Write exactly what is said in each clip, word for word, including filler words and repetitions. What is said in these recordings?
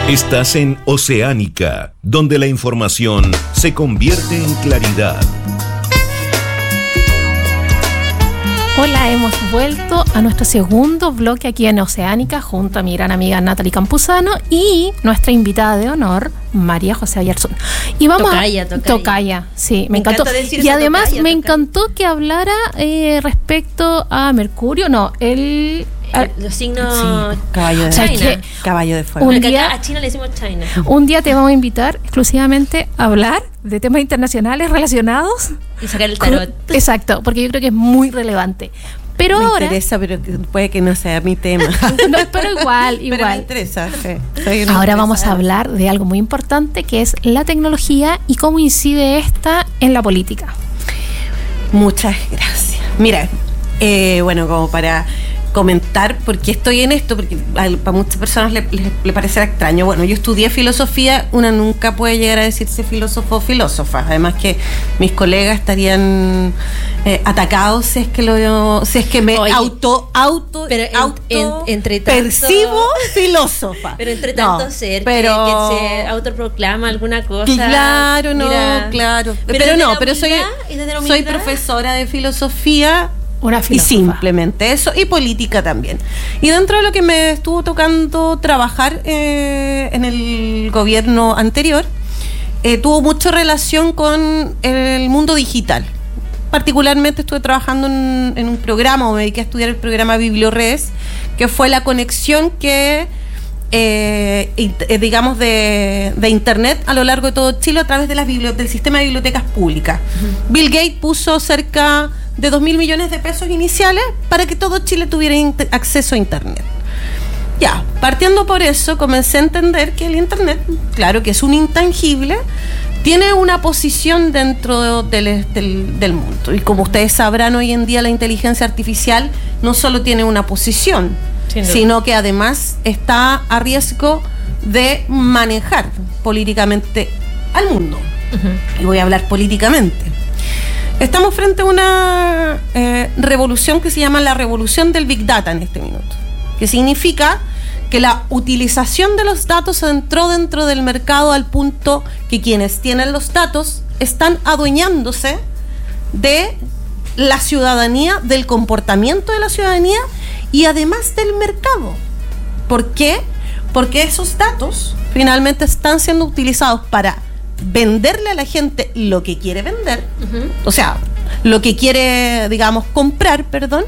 Estás en Oceánica, donde la información se convierte en claridad. Hola, hemos vuelto a nuestro segundo bloque aquí en Oceánica junto a mi gran amiga Natalie Campuzano y nuestra invitada de honor, María José Ayarzún. Y vamos tocaya, a tocaya. Tocaya, sí, me, me encantó. Y además tocaya, me tocaya. encantó que hablara eh, respecto a Mercurio, no, el Eh, los signos Sí, caballo de, O sea, China. que caballo de fuego. un Porque día- acá a China le decimos China. un día te vamos a invitar exclusivamente a hablar de temas internacionales relacionados. Y sacar el tarot. Exacto, porque yo creo que es muy relevante. Pero me ahora interesa, pero puede que no sea mi tema. no, pero igual, Pero me igual. interesa, sí. Soy una Ahora vamos a interesada. hablar de algo muy importante que es la tecnología y cómo incide esta en la política. Muchas gracias. Mira, eh, bueno, como para comentar por qué estoy en esto, porque a, para muchas personas le, le, le parecerá extraño. Bueno, yo estudié filosofía, una nunca puede llegar a decirse filósofo o filósofa. Además que mis colegas estarían eh, atacados si es que lo si es que me Oye, auto auto pero en- auto en- entre tanto- percibo filósofa. Pero entre No, tanto ser pero que, que se autoproclama alguna cosa. Claro, no, mira, claro. Pero, Pero, desde no, la pero soy, humildad y desde la soy humildad. profesora de filosofía Una y filósofa. simplemente eso, y política también. Y dentro de lo que me estuvo tocando trabajar eh, en el gobierno anterior, eh, tuvo mucha relación con el mundo digital. Particularmente estuve trabajando en, en un programa, o me dediqué a estudiar el programa BiblioRedes, que fue la conexión que eh, int- eh, digamos de, de internet a lo largo de todo Chile a través de las bibli- del sistema de bibliotecas públicas. Uh-huh. Bill Gates puso cerca de dos mil millones de pesos iniciales para que todo Chile tuviera inter- acceso a internet. Ya, partiendo por eso, comencé a entender que el internet, claro que es un intangible, tiene una posición dentro del, del, del mundo. Y como ustedes sabrán, hoy en día la inteligencia artificial no solo tiene una posición, sino que además está a riesgo de manejar políticamente al mundo. Uh-huh. Y voy a hablar políticamente. Estamos frente a una eh, revolución que se llama la revolución del Big Data en este minuto, que significa que la utilización de los datos entró dentro del mercado al punto que quienes tienen los datos están adueñándose de la ciudadanía, del comportamiento de la ciudadanía y además del mercado. ¿Por qué? Porque esos datos finalmente están siendo utilizados para venderle a la gente lo que quiere vender, uh-huh. o sea, lo que quiere, digamos, comprar, perdón,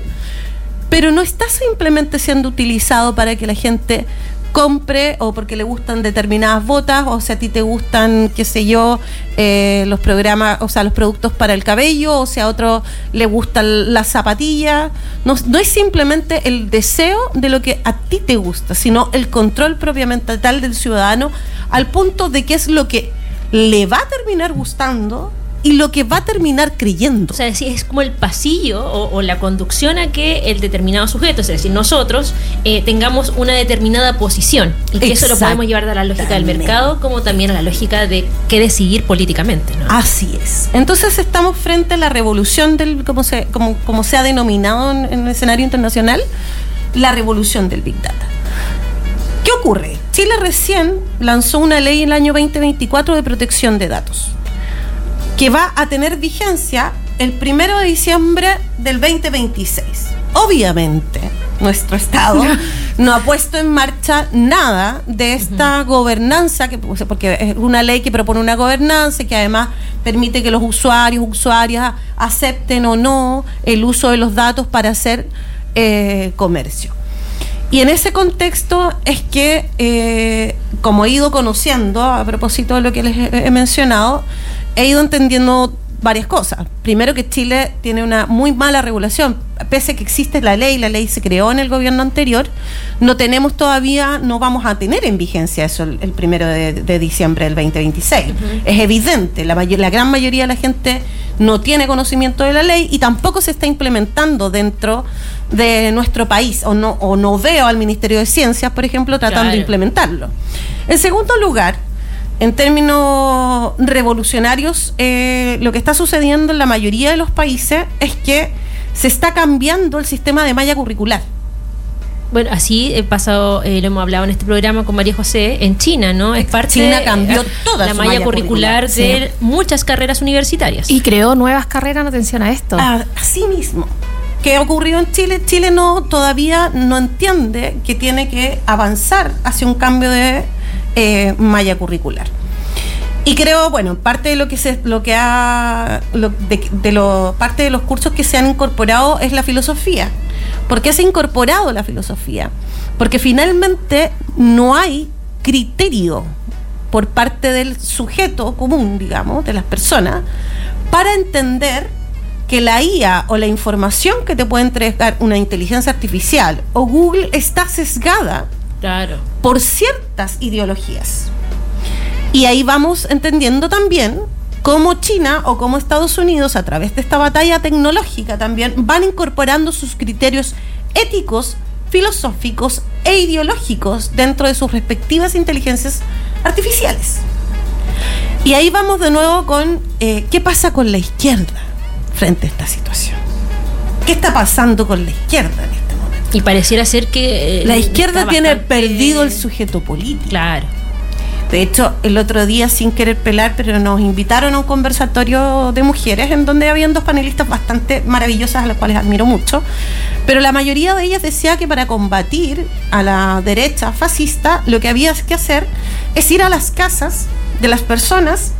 pero no está simplemente siendo utilizado para que la gente compre o porque le gustan determinadas botas, o si a ti te gustan, qué sé yo, eh, los programas, o sea, los productos para el cabello, o si a otro le gustan las zapatillas. No, no es simplemente el deseo de lo que a ti te gusta, sino el control propiamente tal del ciudadano, al punto de qué es lo que le va a terminar gustando y lo que va a terminar creyendo. O sea, es, es como el pasillo o, o la conducción a que el determinado sujeto, es decir, nosotros, eh, tengamos una determinada posición. Y que eso lo podemos llevar de la lógica del mercado como también a la lógica de qué decidir políticamente, ¿no? Así es. Entonces estamos frente a la revolución del, como se, como, como se ha denominado en, en el escenario internacional, la revolución del Big Data. ¿Qué ocurre? Chile recién lanzó una ley en el año veinte veinticuatro de protección de datos, que va a tener vigencia el primero de diciembre del veinte veintiséis. Obviamente, nuestro Estado no ha puesto en marcha nada de esta uh-huh. gobernanza, que, porque es una ley que propone una gobernanza y que además permite que los usuarios, usuarias acepten o no el uso de los datos para hacer eh, comercio. Y en ese contexto es que, eh, como he ido conociendo, a propósito de lo que les he, he mencionado, he ido entendiendo varias cosas. Primero, que Chile tiene una muy mala regulación. Pese a que existe la ley, la ley se creó en el gobierno anterior, no tenemos todavía, no vamos a tener en vigencia eso el, el primero de, de diciembre del veinte veintiséis. Uh-huh. Es evidente, la, mayor, la gran mayoría de la gente no tiene conocimiento de la ley y tampoco se está implementando dentro de nuestro país, o no, o no veo al Ministerio de Ciencias, por ejemplo, tratando claro. de implementarlo. En segundo lugar, en términos revolucionarios, eh, lo que está sucediendo en la mayoría de los países es que se está cambiando el sistema de malla curricular. Bueno, así he pasado, eh, lo hemos hablado en este programa con María José, en China, ¿no? Es parte China cambió de toda la su malla malla curricular, curricular, de sí. muchas carreras universitarias. Y creó nuevas carreras en atención a esto. Ah, así mismo. ¿Qué ha ocurrido en Chile? Chile no todavía no entiende que tiene que avanzar hacia un cambio de eh, malla curricular. Y creo, bueno, parte de lo que se, lo que ha, lo, de, de lo, parte de los cursos que se han incorporado es la filosofía. ¿Por qué se ha incorporado la filosofía? Porque finalmente no hay criterio por parte del sujeto común, digamos, de las personas, para entender que la I A o la información que te puede entregar una inteligencia artificial o Google está sesgada, claro, por ciertas ideologías. Y ahí vamos entendiendo también cómo China o cómo Estados Unidos, a través de esta batalla tecnológica también, van incorporando sus criterios éticos, filosóficos e ideológicos dentro de sus respectivas inteligencias artificiales. Y ahí vamos de nuevo con eh, ¿qué pasa con la izquierda frente a esta situación? ¿Qué está pasando con la izquierda en este momento? Y pareciera ser que... Eh, la izquierda tiene bastante... perdido el sujeto político. Claro. De hecho, el otro día, sin querer pelar, pero nos invitaron a un conversatorio de mujeres en donde habían dos panelistas bastante maravillosas, a las cuales admiro mucho, pero la mayoría de ellas decía que para combatir a la derecha fascista lo que había que hacer es ir a las casas de las personas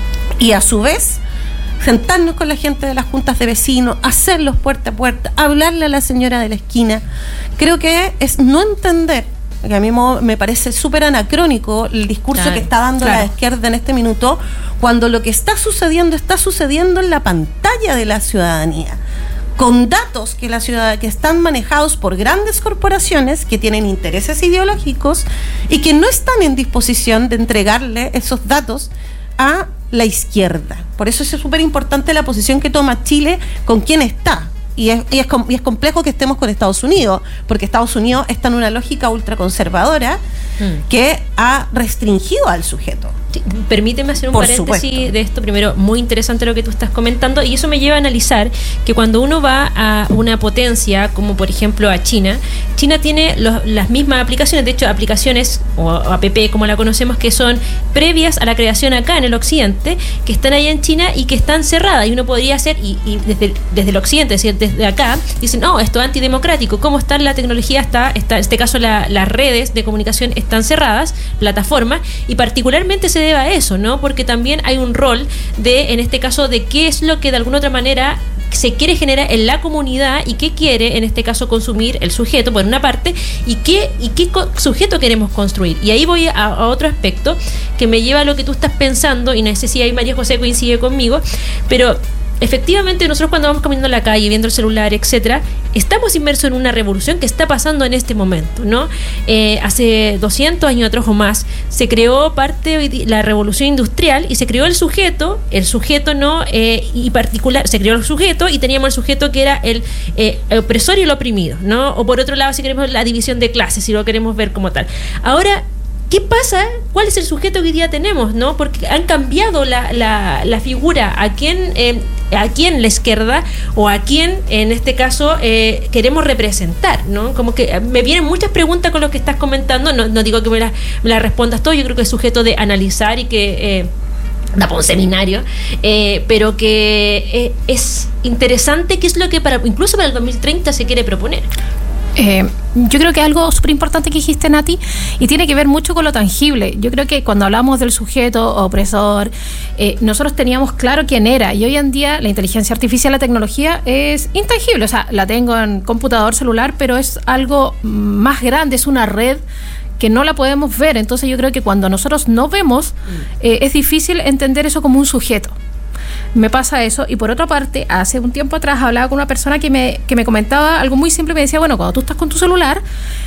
y a su vez sentarnos con la gente de las juntas de vecinos, hacerlos puerta a puerta, hablarle a la señora de la esquina. Creo que es no entender, que a mí me parece súper anacrónico el discurso claro, que está dando claro. la izquierda en este minuto, cuando lo que está sucediendo está sucediendo en la pantalla de la ciudadanía, con datos que la ciudad, que están manejados por grandes corporaciones que tienen intereses ideológicos y que no están en disposición de entregarle esos datos a la izquierda. Por eso es súper importante la posición que toma Chile con quién está. Y es, y, es, y es complejo que estemos con Estados Unidos, porque Estados Unidos está en una lógica ultraconservadora mm. que ha restringido al sujeto. Sí, permíteme hacer un Por paréntesis supuesto. de esto. Primero, muy interesante lo que tú estás comentando, y eso me lleva a analizar que cuando uno va a una potencia como por ejemplo a China, China tiene los, las mismas aplicaciones, de hecho aplicaciones o app como la conocemos, que son previas a la creación acá en el occidente, que están allá en China y que están cerradas, y uno podría hacer, y, y desde, desde el occidente, es decir, desde acá, dicen, no, esto es antidemocrático, ¿cómo está la tecnología? Está, está en este caso la, las redes de comunicación están cerradas, plataformas, y particularmente se debe a eso, ¿no? Porque también hay un rol de, en este caso, de qué es lo que de alguna otra manera se quiere generar en la comunidad y qué quiere, en este caso, consumir el sujeto, por una parte, y qué, y qué co- sujeto queremos construir. Y ahí voy a, a otro aspecto que me lleva a lo que tú estás pensando, y no sé si ahí María José coincide conmigo, pero efectivamente nosotros cuando vamos caminando en la calle, viendo el celular, etcétera, estamos inmersos en una revolución que está pasando en este momento, ¿no? Eh, hace doscientos años atrás o más se creó parte de la revolución industrial y se creó el sujeto, el sujeto no eh, y particular, se creó el sujeto y teníamos el sujeto que era el, eh, el opresor y el oprimido, ¿no? O por otro lado, si queremos la división de clases, si lo queremos ver como tal. Ahora, ¿qué pasa? ¿Cuál es el sujeto que hoy día tenemos? ¿No? Porque han cambiado la, la, la figura. ¿A quién, eh, a quién la izquierda o a quién, en este caso, eh, queremos representar? ¿No? Como que me vienen muchas preguntas con lo que estás comentando. No, no digo que me las me la respondas todo. Yo creo que es sujeto de analizar y que eh, da para un seminario. Eh, pero que eh, es interesante qué es lo que para incluso para el dos mil treinta se quiere proponer. Eh, yo creo que algo súper importante que dijiste, Nati, y tiene que ver mucho con lo tangible. Yo creo que cuando hablamos del sujeto opresor, eh, nosotros teníamos claro quién era, y hoy en día la inteligencia artificial, la tecnología es intangible. O sea, la tengo en computador, celular, pero es algo más grande, es una red que no la podemos ver. Entonces yo creo que cuando nosotros no vemos, eh, es difícil entender eso como un sujeto. Me pasa eso. Y por otra parte, hace un tiempo atrás hablaba con una persona que me, que me comentaba algo muy simple. Me decía, bueno, cuando tú estás con tu celular,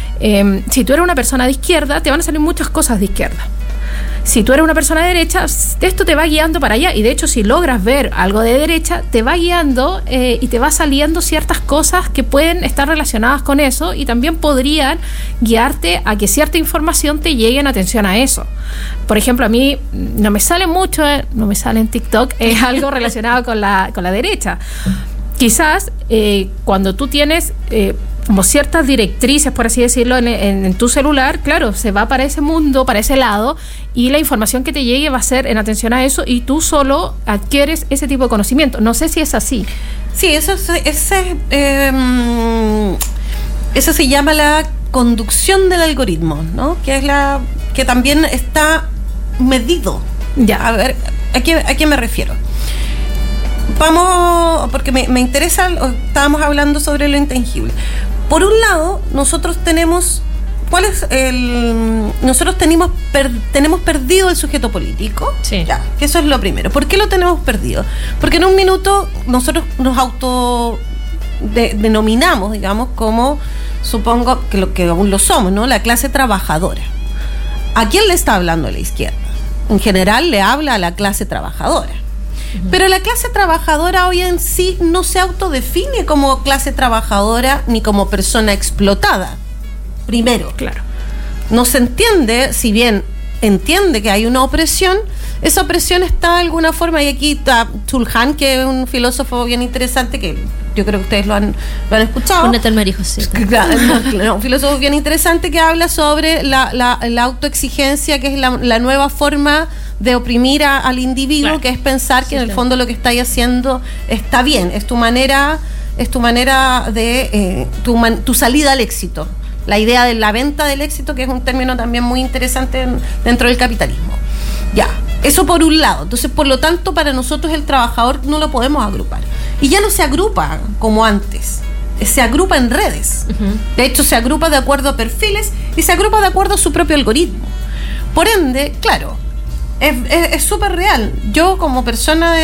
eh, si tú eres una persona de izquierda, te van a salir muchas cosas de izquierda. Si tú eres una persona de derecha, esto te va guiando para allá. Y de hecho, si logras ver algo de derecha, te va guiando eh, y te va saliendo ciertas cosas que pueden estar relacionadas con eso, y también podrían guiarte a que cierta información te llegue en atención a eso. Por ejemplo, a mí no me sale mucho, eh, no me sale en TikTok, es eh, algo relacionado con la, con la derecha. Quizás eh, cuando tú tienes... Eh, como ciertas directrices, por así decirlo, en, en, en tu celular, claro, se va para ese mundo, para ese lado, y la información que te llegue va a ser en atención a eso, y tú solo adquieres ese tipo de conocimiento. No sé si es así. Sí, eso, ese, eh, eso se llama la conducción del algoritmo, ¿no? Que es la que también está medido. Ya. A ver, ¿a qué, a qué me refiero? Vamos, porque me, me interesa, estábamos hablando sobre lo intangible. Por un lado, nosotros tenemos, ¿cuál es el? Nosotros tenemos, per, tenemos perdido el sujeto político. Sí. Ya, que eso es lo primero. ¿Por qué lo tenemos perdido? Porque en un minuto nosotros nos auto de, denominamos, digamos, como, supongo que lo que aún lo somos, ¿no? La clase trabajadora. ¿A quién le está hablando la izquierda? En general le habla a la clase trabajadora. Pero la clase trabajadora hoy en sí no se autodefine como clase trabajadora ni como persona explotada. Primero, Claro. no se entiende, si bien entiende que hay una opresión, esa opresión está de alguna forma, y aquí está Tulhan, que es un filósofo bien interesante, que yo creo que ustedes lo han, lo han escuchado. Jonathan María José. Claro, no, un filósofo bien interesante que habla sobre la, la, la autoexigencia, que es la, la nueva forma de oprimir a, al individuo, Claro. que es pensar que Sí, en el claro. fondo lo que estáis haciendo está bien, es tu manera, es tu manera de eh, tu, man, tu salida al éxito. La idea de la venta del éxito, que es un término también muy interesante en, dentro del capitalismo. Ya, eso por un lado. Entonces, por lo tanto, para nosotros el trabajador no lo podemos agrupar. Y ya no se agrupa como antes. Se agrupa en redes. Uh-huh. De hecho, se agrupa de acuerdo a perfiles y se agrupa de acuerdo a su propio algoritmo. Por ende, claro, es súper real. Yo, como persona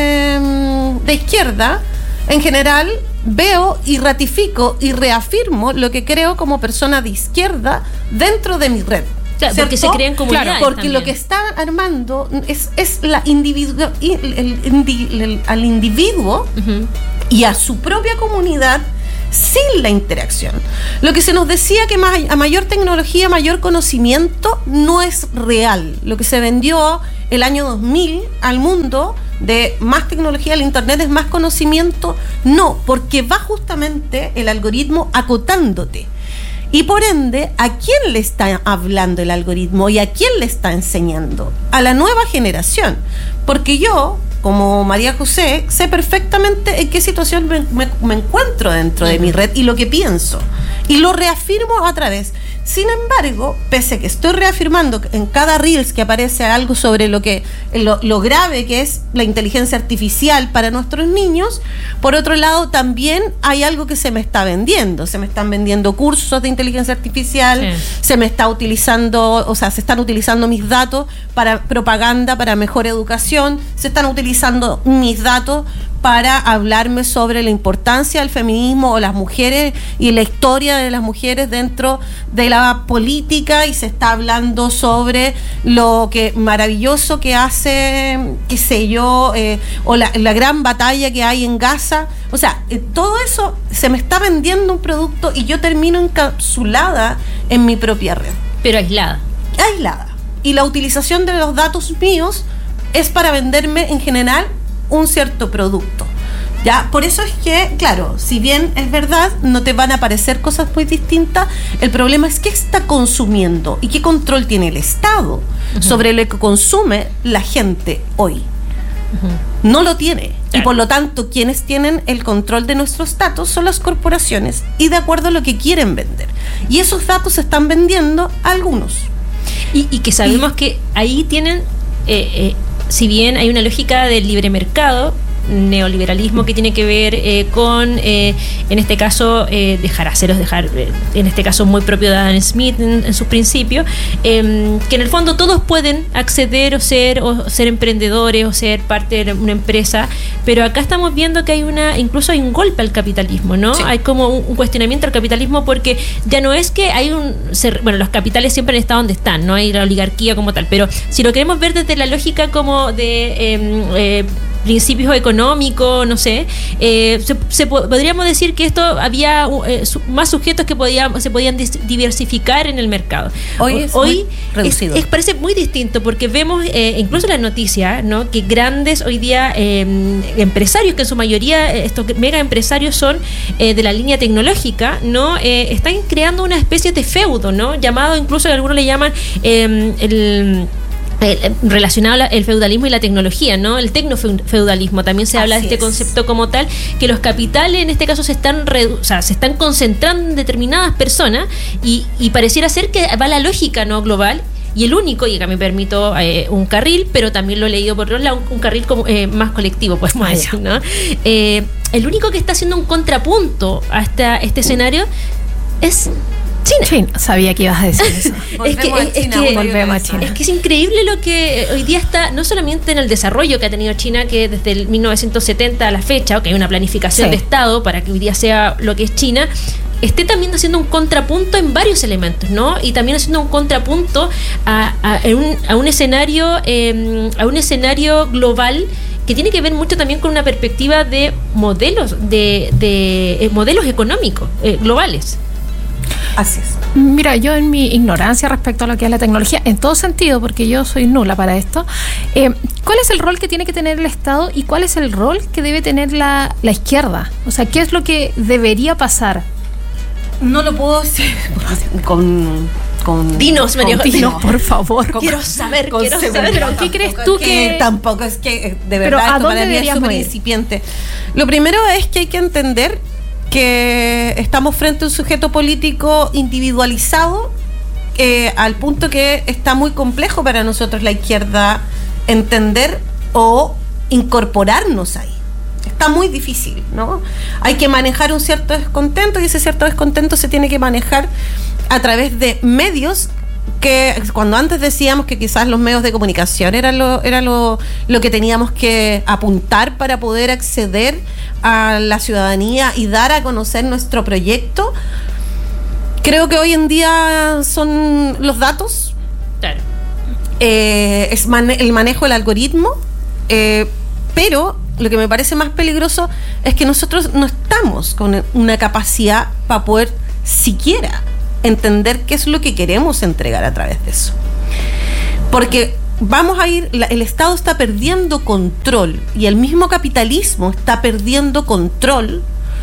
de, de izquierda, en general, veo y ratifico y reafirmo lo que creo como persona de izquierda dentro de mi red. Claro, porque se crean comunidades. Claro, porque también. lo que está armando es, es la individu el, el, el, el, al individuo Uh-huh. y a su propia comunidad sin la interacción. Lo que se nos decía que más, a mayor tecnología, mayor conocimiento, no es real. Lo que se vendió el año dos mil al mundo de más tecnología, el internet es más conocimiento, no, porque va justamente el algoritmo acotándote. Y por ende, ¿a quién le está hablando el algoritmo y a quién le está enseñando? A la nueva generación. Porque yo, como María José, sé perfectamente en qué situación me, me, me encuentro dentro de mi red y lo que pienso. Y lo reafirmo a través. Sin embargo, pese a que estoy reafirmando en cada Reels que aparece algo sobre lo que lo, lo grave que es la inteligencia artificial para nuestros niños, por otro lado también hay algo que se me está vendiendo. Se me están vendiendo cursos de inteligencia artificial, sí. se me está utilizando, o sea, se están utilizando mis datos para propaganda, para mejor educación, se están utilizando mis datos para hablarme sobre la importancia del feminismo o las mujeres y la historia de las mujeres dentro de la política, y se está hablando sobre lo que maravilloso que hace, qué sé yo, eh, o la, la gran batalla que hay en Gaza. O sea, eh, todo eso se me está vendiendo un producto y yo termino encapsulada en mi propia red. Pero aislada. Aislada. Y la utilización de los datos míos es para venderme en general un cierto producto. Ya, por eso es que, claro, si bien es verdad, no te van a aparecer cosas muy distintas, el problema es qué está consumiendo y qué control tiene el Estado uh-huh. sobre lo que consume la gente hoy. Uh-huh. No lo tiene. Claro. Y por lo tanto, quienes tienen el control de nuestros datos son las corporaciones y de acuerdo a lo que quieren vender. Y esos datos se están vendiendo a algunos. Y, y que sabemos y, que ahí tienen... Eh, eh, si bien hay una lógica del libre mercado, neoliberalismo que tiene que ver eh, con, eh, en este caso, eh, dejar haceros, dejar, eh, en este caso muy propio de Adam Smith en, en sus principios, eh, que en el fondo todos pueden acceder o ser, o ser emprendedores o ser parte de una empresa, pero acá estamos viendo que hay una, incluso hay un golpe al capitalismo, ¿no? Sí. Hay como un, un cuestionamiento al capitalismo porque ya no es que hay un, se, bueno, los capitales siempre han estado donde están, no hay la oligarquía como tal, pero si lo queremos ver desde la lógica como de... Eh, eh, principios económicos, no sé, eh, se, se podríamos decir que esto había eh, su, más sujetos que podía, se podían diversificar en el mercado. Hoy es hoy muy reducido. Es, es, parece muy distinto porque vemos eh, incluso en las noticias, ¿no?, que grandes hoy día eh, empresarios, que en su mayoría estos mega empresarios son eh, de la línea tecnológica, ¿no?, eh, están creando una especie de feudo, ¿no?, llamado, incluso algunos le llaman eh, el relacionado al feudalismo y la tecnología, ¿no? El tecnofeudalismo, también se habla Así de este es. concepto como tal, que los capitales en este caso se están redu- o sea, se están concentrando en determinadas personas y, y pareciera ser que va la lógica, ¿no?, global. Y el único, y acá me permito eh, un carril, pero también lo he leído por otro lado, un, un carril como, eh, más colectivo, podemos decir, ¿no? Eh, el único que está haciendo un contrapunto a esta, este escenario es China. China. Sabía que ibas a decir eso. es, que, es, China, que, volvemos a China. es que es increíble lo que hoy día está, no solamente en el desarrollo que ha tenido China, que desde el mil novecientos setenta a la fecha, que hay una planificación sí. de Estado para que hoy día sea lo que es China, esté también haciendo un contrapunto en varios elementos, ¿no? Y también haciendo un contrapunto a, a, a, un, a un escenario eh, a un escenario global que tiene que ver mucho también con una perspectiva de modelos de, de eh, modelos económicos eh, globales. Así es. Mira, yo en mi ignorancia respecto a lo que es la tecnología, en todo sentido, porque yo soy nula para esto, eh, ¿cuál es el rol que tiene que tener el Estado y cuál es el rol que debe tener la, la izquierda? O sea, ¿qué es lo que debería pasar? No lo puedo decir con... Con, dinos, María José. Dinos, por favor. Con, quiero saber, con quiero seguridad. saber. ¿Pero qué crees tú que, que...? Tampoco es que, de verdad, esto para mí es súper incipiente. Lo primero es que hay que entender que estamos frente a un sujeto político individualizado, eh, al punto que está muy complejo para nosotros, la izquierda, entender o incorporarnos ahí. Está muy difícil, ¿no? Hay que manejar un cierto descontento y ese cierto descontento se tiene que manejar a través de medios que, cuando antes decíamos que quizás los medios de comunicación eran lo, era lo, lo que teníamos que apuntar para poder acceder a la ciudadanía y dar a conocer nuestro proyecto, creo que hoy en día son los datos, claro. eh, es mane- el manejo del algoritmo, eh, pero lo que me parece más peligroso es que nosotros no estamos con una capacidad para poder siquiera entender qué es lo que queremos entregar a través de eso. Porque vamos a ir, la, el Estado está perdiendo control y el mismo capitalismo está perdiendo control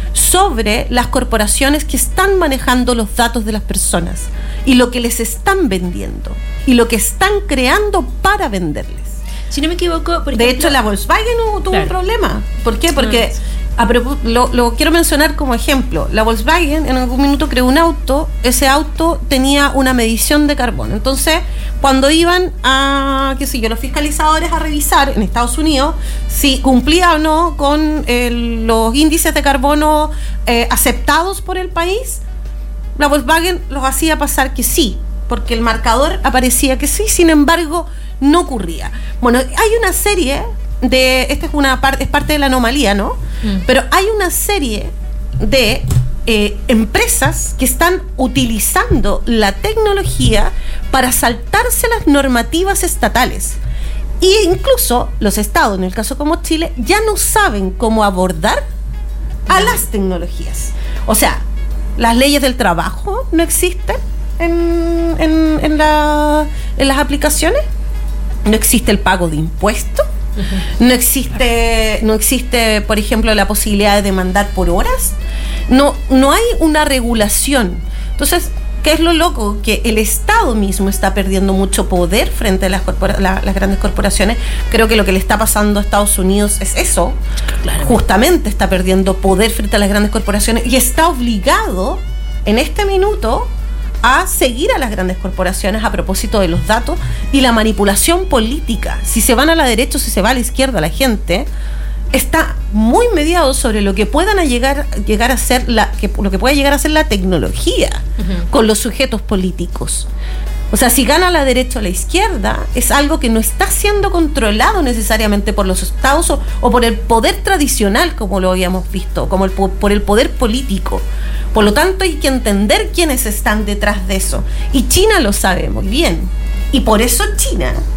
sobre las corporaciones que están manejando los datos de las personas y lo que les están vendiendo y lo que están creando para venderles. Si no me equivoco, por de ejemplo, hecho la Volkswagen tuvo claro. un problema. ¿Por qué? Porque no, a, lo, lo quiero mencionar como ejemplo. La Volkswagen en algún minuto creó un auto, ese auto tenía una medición de carbono. Entonces, cuando iban a, qué sé yo, los fiscalizadores a revisar en Estados Unidos si cumplía o no con el, los índices de carbono eh, aceptados por el país, la Volkswagen los hacía pasar que sí, porque el marcador aparecía que sí, sin embargo, no ocurría. Bueno, hay una serie de, esta es una parte, es parte de la anomalía, ¿no? Mm. Pero hay una serie de eh, empresas que están utilizando la tecnología para saltarse las normativas estatales. E incluso los estados, en el caso como Chile, ya no saben cómo abordar a las tecnologías. O sea, las leyes del trabajo no existen en, en, en, la, en las aplicaciones. No existe el pago de impuestos. Uh-huh. No existe, no existe, por ejemplo, la posibilidad de demandar por horas. No, no hay una regulación. Entonces, ¿qué es lo loco? Que el Estado mismo está perdiendo mucho poder frente a las, corpora- la, las grandes corporaciones. Creo que lo que le está pasando a Estados Unidos es eso. Claro. Justamente está perdiendo poder frente a las grandes corporaciones y está obligado en este minuto a seguir a las grandes corporaciones a propósito de los datos y la manipulación política. Si se van a la derecha o si se va a la izquierda, la gente está muy mediado sobre lo que puedan a llegar, llegar a ser la, que, lo que pueda llegar a ser la tecnología uh-huh. con los sujetos políticos. O sea, si gana la derecha o la izquierda, es algo que no está siendo controlado necesariamente por los estados o, o por el poder tradicional, como lo habíamos visto, como el, por el poder político. Por lo tanto, hay que entender quiénes están detrás de eso. Y China lo sabe muy bien. Y por eso China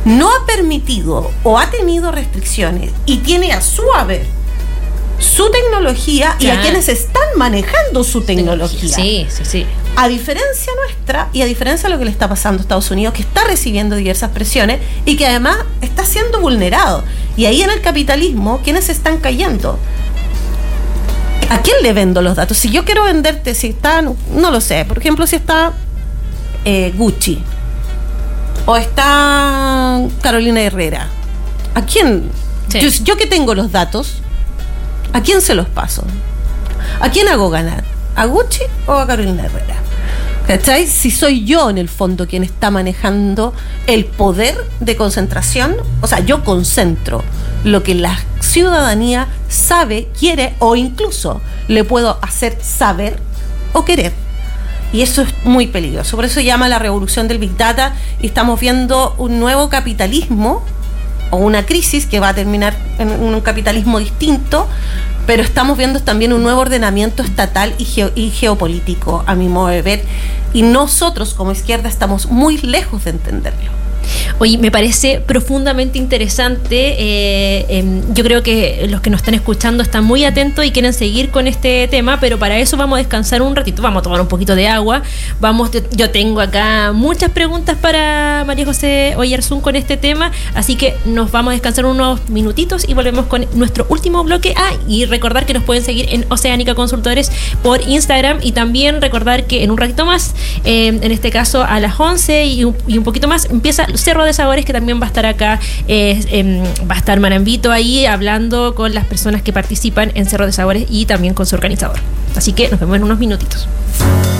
no ha permitido o ha tenido restricciones y tiene a su haber su tecnología y claro. a quienes están manejando su tecnología. Sí, sí, sí. A diferencia nuestra y a diferencia de lo que le está pasando a Estados Unidos, que está recibiendo diversas presiones y que además está siendo vulnerado. Y ahí en el capitalismo, ¿quiénes están cayendo? ¿A quién le vendo los datos? Si yo quiero venderte, si está, no lo sé, por ejemplo, si está eh, Gucci o está Carolina Herrera, ¿a quién? Sí. Yo, yo que tengo los datos, ¿a quién se los paso? ¿A quién hago ganar? ¿A Gucci o a Carolina Herrera? ¿Cachai? Si soy yo en el fondo quien está manejando el poder de concentración, o sea, yo concentro lo que la ciudadanía sabe, quiere o incluso le puedo hacer saber o querer. Y eso es muy peligroso. Por eso se llama la revolución del Big Data y estamos viendo un nuevo capitalismo o una crisis que va a terminar en un capitalismo distinto, pero estamos viendo también un nuevo ordenamiento estatal y, geo, y geopolítico, a mi modo de ver, y nosotros como izquierda estamos muy lejos de entenderlo. Oye, me parece profundamente interesante. Eh, eh, yo creo que los que nos están escuchando están muy atentos y quieren seguir con este tema, pero para eso vamos a descansar un ratito, vamos a tomar un poquito de agua. Vamos, yo tengo acá muchas preguntas para María José Oyarzún con este tema, así que nos vamos a descansar unos minutitos y volvemos con nuestro último bloque. Ah, y recordar que nos pueden seguir en Oceánica Consultores por Instagram, y también recordar que en un ratito más, eh, en este caso a las once y un, y un poquito más, empieza Cerro de Sabores, que también va a estar acá, eh, eh, va a estar Marambito ahí hablando con las personas que participan en Cerro de Sabores y también con su organizador. Así que nos vemos en unos minutitos.